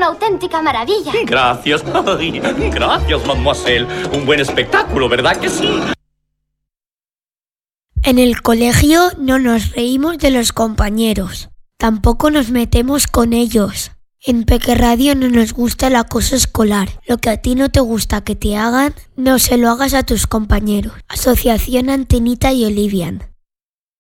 una auténtica maravilla. Gracias. Ay, gracias, mademoiselle. Un buen espectáculo, ¿verdad que sí? En el colegio no nos reímos de los compañeros. Tampoco nos metemos con ellos. En Peque Radio no nos gusta el acoso escolar. Lo que a ti no te gusta que te hagan, no se lo hagas a tus compañeros. Asociación Antenita y Olivian.